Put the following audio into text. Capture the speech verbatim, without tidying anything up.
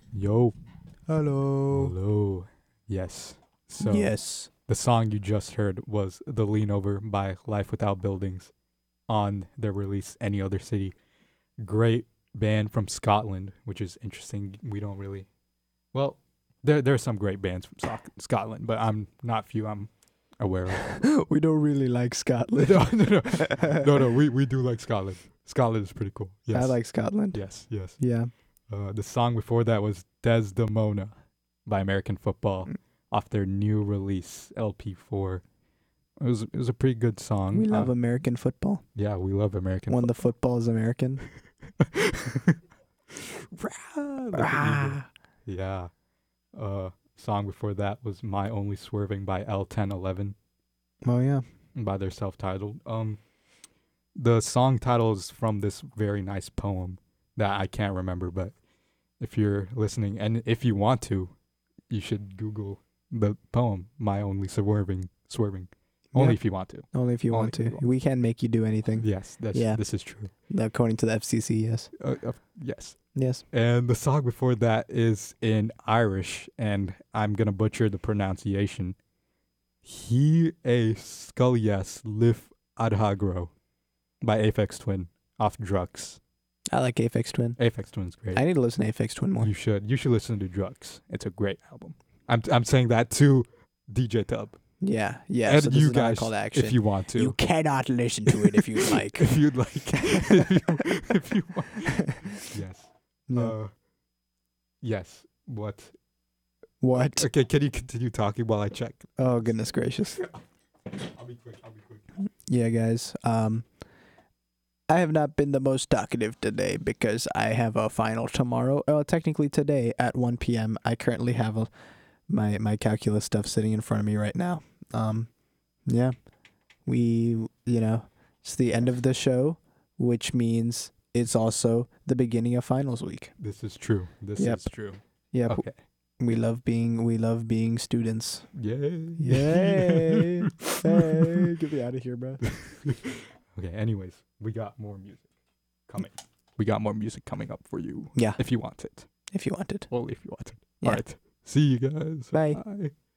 Yo. Hello. Hello. Yes. So Yes. the song you just heard was The Lean Over by Life Without Buildings on their release Any Other City. Great band from Scotland, which is interesting. We don't really well, there there are some great bands from Soc- Scotland, but I'm not few I'm aware of. We don't really like Scotland. no, no, no. No, no, we, we do like Scotland. Scotland is pretty cool. Yes. I like Scotland. Yes, yes. Yeah. Uh, the song before that was Desdemona by American Football Mm. off their new release L P four. It was it was a pretty good song. We love Uh, American football. yeah, we love American When the football. football is American. Rah, the eagle. Ah. Yeah. Uh, song before that was My Only Swerving by L ten eleven Oh yeah. by their self-titled. Um, the song title is from this very nice poem that I can't remember, but if you're listening and if you want to, you should Google the poem My Only Swerving Swerving. Only Yeah. if you want to. Only if you Only want if you to. want. We can't make you do anything. Yes, that's Yeah. this is true. According to the F C C, yes. Uh, uh, yes. Yes. And the song before that is in Irish, and I'm gonna butcher the pronunciation. He a Scullias Lif Adhagro by Aphex Twin off Drugs. I like Aphex Twin. Aphex Twin's great. I need to listen to Aphex Twin more. You should. You should listen to Drugs. It's a great album. I'm I'm saying that to D J Tub. Yeah. Yeah. and so this you is not a guys, call to action. if you want to. You cannot listen to it if you'd like. if you'd like. if, you, if you want. Yes. No. Uh, yes. What? What? Okay, can you continue talking while I check? Oh goodness gracious. I'll be quick. I'll be quick. Yeah, guys. Um, I have not been the most talkative today because I have a final tomorrow. Uh, technically today at one p.m. I currently have a, my my calculus stuff sitting in front of me right now. Um, yeah, we you know it's the end of the show, which means it's also the beginning of finals week. This is true. This Yep. is true. Yeah, Okay. we love being we love being students. Yay. Yay! Hey, get me out of here, bro. Okay, anyways, we got more music coming. We got more music coming up for you Yeah, if you want it. if you want it. Well, if you want it. Yeah. All right. See you guys. Bye. Bye.